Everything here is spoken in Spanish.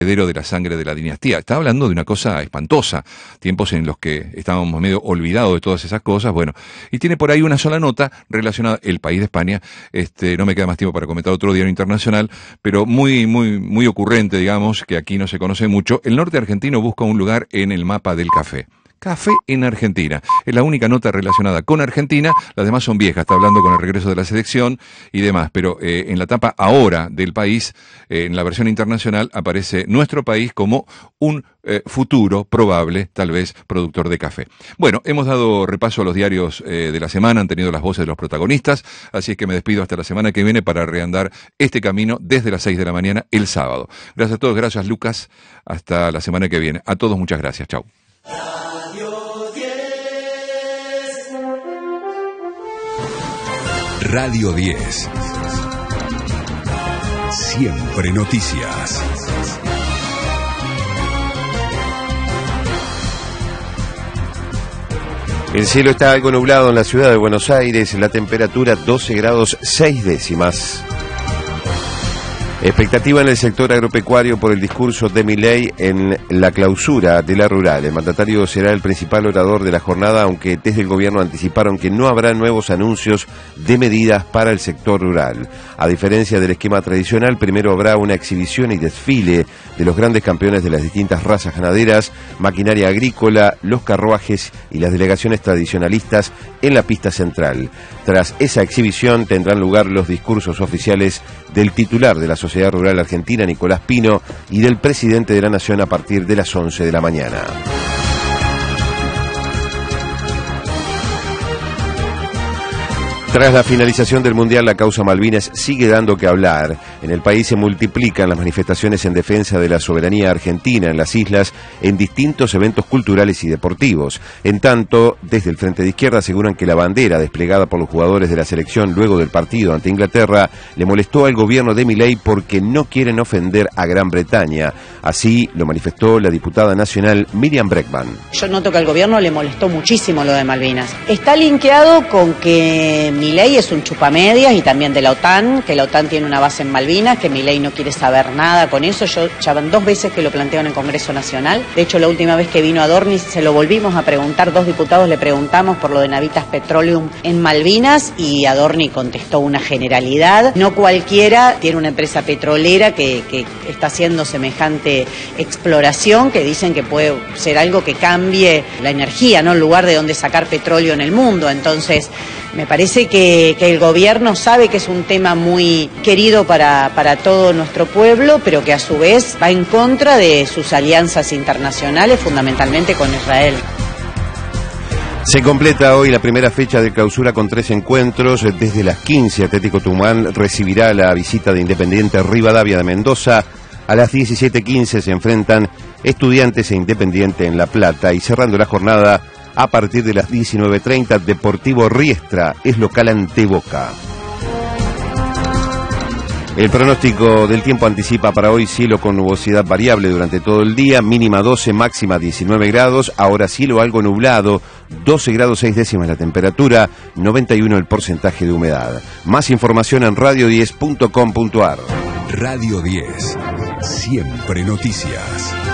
heredero de la sangre de la dinastía. Está hablando de una cosa espantosa, tiempos en los que estábamos medio olvidados de todas esas cosas, bueno, y tiene por ahí una sola nota relacionada, El País de España, no me queda más tiempo para comentar otro diario internacional, pero muy ocurrente, digamos, que aquí no se conoce mucho. El norte argentino busca un lugar en el mapa del café. Café en Argentina. Es la única nota relacionada con Argentina, las demás son viejas, está hablando con el regreso de la selección y demás, pero en la tapa ahora del País, en la versión internacional, aparece nuestro país como un futuro probable, tal vez, productor de café. Bueno, hemos dado repaso a los diarios de la semana, han tenido las voces de los protagonistas, así es que me despido hasta la semana que viene para reandar este camino desde las 6 de la mañana el sábado. Gracias a todos, gracias Lucas, hasta la semana que viene. A todos muchas gracias, chau. Radio 10. Siempre noticias. El cielo está algo nublado en la ciudad de Buenos Aires, la temperatura 12 grados 6 décimas. Expectativa en el sector agropecuario por el discurso de Milei en la clausura de la rural. El mandatario será el principal orador de la jornada, aunque desde el gobierno anticiparon que no habrá nuevos anuncios de medidas para el sector rural. A diferencia del esquema tradicional, primero habrá una exhibición y desfile de los grandes campeones de las distintas razas ganaderas, maquinaria agrícola, los carruajes y las delegaciones tradicionalistas en la pista central. Tras esa exhibición tendrán lugar los discursos oficiales del titular de la Sociedad Rural Argentina, Nicolás Pino, y del presidente de la Nación a partir de las 11 de la mañana. Tras la finalización del Mundial, la causa Malvinas sigue dando que hablar. En el país se multiplican las manifestaciones en defensa de la soberanía argentina en las islas en distintos eventos culturales y deportivos. En tanto, desde el Frente de Izquierda aseguran que la bandera desplegada por los jugadores de la selección luego del partido ante Inglaterra le molestó al gobierno de Milei porque no quieren ofender a Gran Bretaña. Así lo manifestó la diputada nacional Miriam Bregman. Yo noto que al gobierno le molestó muchísimo lo de Malvinas. Está linkeado con que Milei es un chupamedias y también de la OTAN, que la OTAN tiene una base en Malvinas, que Milei no quiere saber nada con eso. Ya van 2 veces que lo planteo en el Congreso Nacional. De hecho, la última vez que vino Adorni se lo volvimos a preguntar, 2 diputados le preguntamos por lo de Navitas Petroleum en Malvinas y Adorni contestó una generalidad. No cualquiera tiene una empresa petrolera que está haciendo semejante exploración, que dicen que puede ser algo que cambie la energía, ¿no? El lugar de donde sacar petróleo en el mundo. Entonces, me parece que el gobierno sabe que es un tema muy querido para todo nuestro pueblo, pero que a su vez va en contra de sus alianzas internacionales, fundamentalmente con Israel. Se completa hoy la primera fecha de clausura con 3 encuentros. Desde las 15, Atlético Tucumán recibirá la visita de Independiente Rivadavia de Mendoza. A las 17:15 se enfrentan Estudiantes e Independiente en La Plata. Y cerrando la jornada, a partir de las 19:30, Deportivo Riestra es local ante Boca. El pronóstico del tiempo anticipa para hoy cielo con nubosidad variable durante todo el día, mínima 12, máxima 19 grados, ahora cielo algo nublado, 12 grados 6 décimas la temperatura, 91 el porcentaje de humedad. Más información en radio10.com.ar. Radio 10. Siempre noticias.